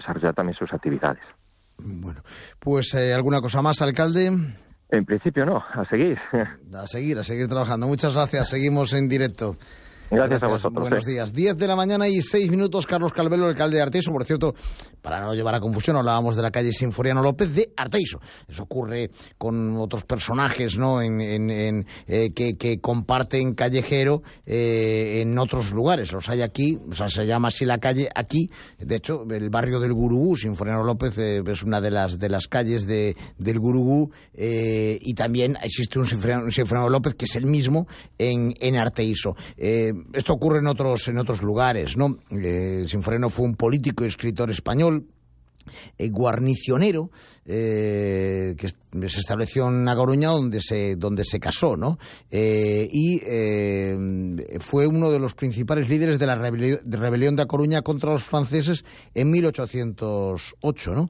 desarrollar también sus actividades. Bueno, pues ¿alguna cosa más, alcalde? En principio no, a seguir. A seguir trabajando. Muchas gracias, seguimos en directo. Gracias a vosotros. Buenos días. 10 de la mañana y 6 minutos. Carlos Calvelo, alcalde de Arteixo. Por cierto, para no llevar a confusión, hablábamos de la calle Sinforiano López de Arteixo. Eso ocurre con otros personajes, ¿no? Que comparten callejero en otros lugares. Los hay aquí, o sea, se llama así la calle aquí. De hecho, el barrio del Gurugú, Sinforiano López, es una de las calles del Gurugú. Y también existe un Sinforiano López que es el mismo en Arteixo. Esto ocurre en otros lugares, ¿no? Sinforiano fue un político y escritor español, guarnicionero, que se estableció en A Coruña, donde se casó, ¿no? Y fue uno de los principales líderes de la rebelión de A Coruña contra los franceses en 1808, ¿no?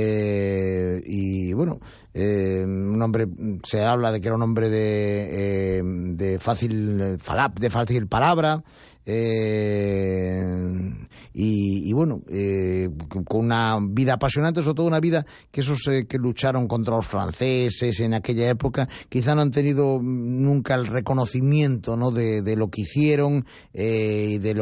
Y bueno, un hombre, se habla de que era un hombre de fácil palabra. Y bueno, con una vida apasionante, sobre todo una vida que esos que lucharon contra los franceses en aquella época quizá no han tenido nunca el reconocimiento, ¿no? de lo que hicieron y de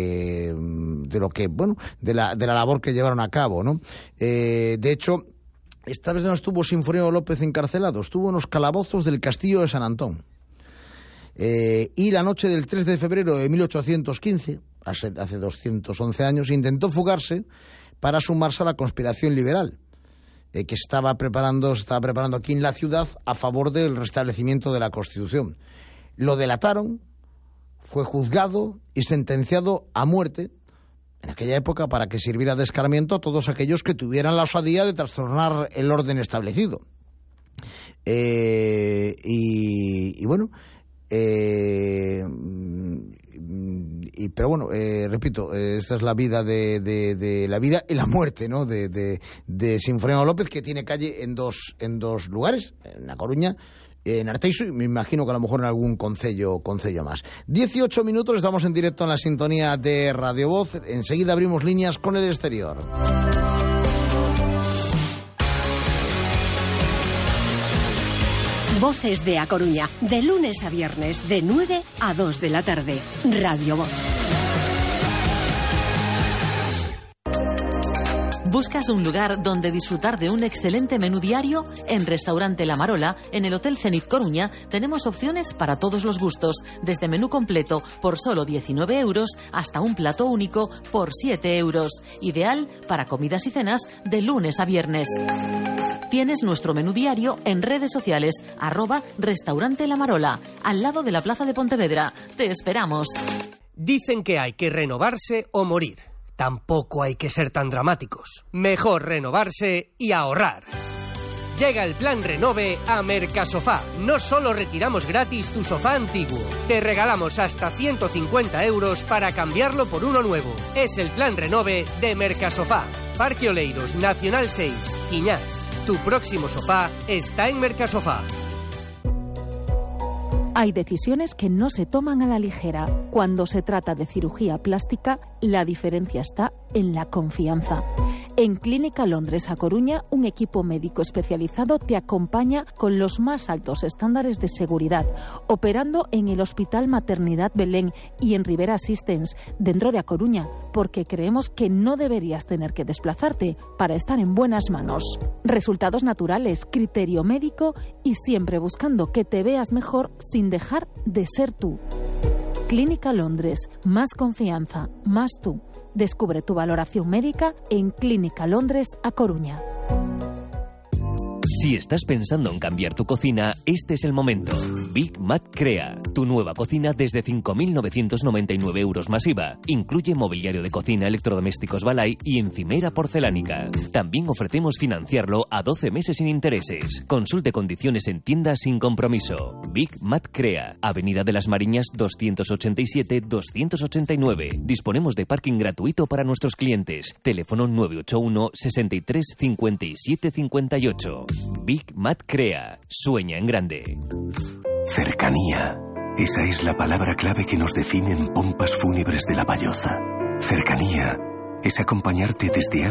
la labor que llevaron a cabo, ¿no? De hecho, esta vez no estuvo Sinforiano López encarcelado, estuvo en los calabozos del castillo de San Antón. Y la noche del 3 de febrero de 1815, hace 211 años, intentó fugarse para sumarse a la conspiración liberal que se estaba preparando aquí en la ciudad a favor del restablecimiento de la Constitución. Lo delataron, fue juzgado y sentenciado a muerte en aquella época para que sirviera de escarmiento a todos aquellos que tuvieran la osadía de trastornar el orden establecido. Y bueno... pero bueno, repito, esta es la vida de la vida y la muerte, ¿no? de Sinforiano López, que tiene calle en dos lugares, en A Coruña, en Arteixo, y me imagino que a lo mejor en algún concello más. 18 minutos, estamos en directo en la sintonía de Radio Voz. Enseguida abrimos líneas con el exterior. Voces de A Coruña, de lunes a viernes, de 9 a 2 de la tarde. Radio Voz. ¿Buscas un lugar donde disfrutar de un excelente menú diario? En Restaurante La Marola, en el Hotel Zenit Coruña, tenemos opciones para todos los gustos, desde menú completo por solo 19 euros hasta un plato único por 7 euros. Ideal para comidas y cenas de lunes a viernes. Tienes nuestro menú diario en redes sociales, @Restaurante La Marola, al lado de la Plaza de Pontevedra. Te esperamos. Dicen que hay que renovarse o morir. Tampoco hay que ser tan dramáticos. Mejor renovarse y ahorrar. Llega el plan Renove a Mercasofá. No solo retiramos gratis tu sofá antiguo, te regalamos hasta 150 euros para cambiarlo por uno nuevo. Es el plan Renove de Mercasofá. Parque Oleiros, Nacional 6, Quiñás. Tu próximo sofá está en Mercasofá. Hay decisiones que no se toman a la ligera. Cuando se trata de cirugía plástica, la diferencia está en la confianza. En Clínica Londres A Coruña, un equipo médico especializado te acompaña con los más altos estándares de seguridad, operando en el Hospital Maternidad Belén y en Rivera Assistance, dentro de A Coruña, porque creemos que no deberías tener que desplazarte para estar en buenas manos. Resultados naturales, criterio médico y siempre buscando que te veas mejor sin dejar de ser tú. Clínica Londres, más confianza, más tú. Descubre tu valoración médica en Clínica Londres A Coruña. Si estás pensando en cambiar tu cocina, este es el momento. Big Mat Crea, tu nueva cocina desde 5.999 euros más IVA. Incluye mobiliario de cocina, electrodomésticos Balay y encimera porcelánica. También ofrecemos financiarlo a 12 meses sin intereses. Consulte condiciones en tiendas sin compromiso. Big Mat Crea, Avenida de las Mariñas 287-289. Disponemos de parking gratuito para nuestros clientes. Teléfono 981 63 57 58. Big Mat Crea. Sueña en grande. Cercanía. Esa es la palabra clave que nos define en Pompas Fúnebres de La Valloza. Cercanía es acompañarte desde hace